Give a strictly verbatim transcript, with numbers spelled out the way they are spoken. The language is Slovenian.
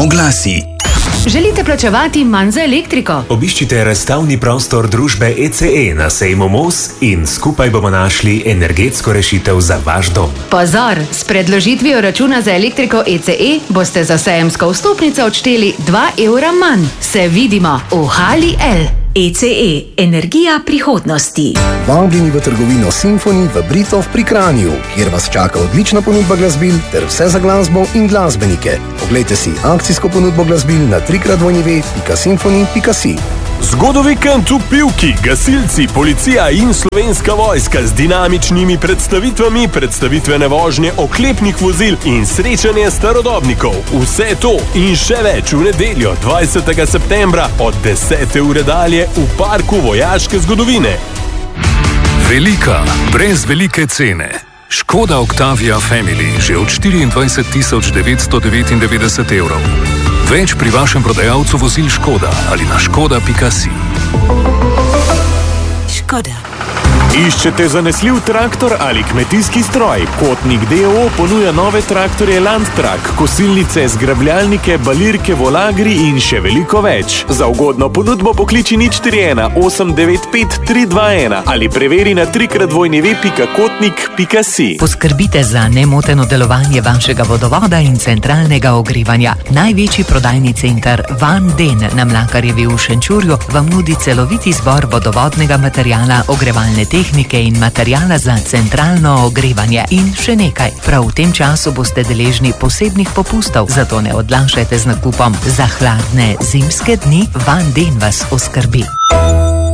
Oglasi. Želite plačevati manj za elektriko? Obiščite razstavni prostor družbe E C E na sejmu Mos in skupaj bomo našli energetsko rešitev za vaš dom. Pozor, s predložitvijo računa za elektriko E C E boste za sejemsko vstopnico odšteli dva evra manj. Se vidimo v Hali L. E C E, energija prihodnosti. Vabljeni v trgovino Simfoni v Britov pri Kranju, kjer vas čaka odlična ponudba glasbil ter vse za glasbo in glasbenike. Poglejte si akcijsko ponudbo glasbil na trikrat dvojni pika simfoni pika si. Zgodovikend v Pivki, gasilci, policija in slovenska vojska z dinamičnimi predstavitvami, predstavitvene vožnje oklepnih vozil in srečanje starodobnikov. Vse to in še več v nedeljo dvajsetega septembra od desete ure dalje v Parku vojaške zgodovine. Velika, brez velike cene. Škoda Octavia Family že od štiriindvajset tisoč devetsto devetindevetdeset evrov. Več pri vašem prodajalcu vozil Škoda ali na škoda pika si. Škoda. Iščete zanesljiv traktor ali kmetijski stroj? Kotnik D O O ponuja nove traktorje Landtrak, kosilnice, zgrabljalnike, balirke, volagri in še veliko več. Za ugodno ponudbo pokliči nič štiri ena osem devet pet tri dva ena ali preveri na trikrat dvojni pika kotnik pika si. Poskrbite za nemoteno delovanje vašega vodovoda in centralnega ogrevanja. Največji prodajni center Van Den na Mlakarjevi v Šenčurju vam nudi celovit izbor vodovodnega materijala, ogrevalne tehnike tehnike in materijala za centralno ogrevanje. In še nekaj, prav v tem času boste deležni posebnih popustov, zato ne odlašajte z nakupom. Za hladne zimske dni Van Den vas oskrbi.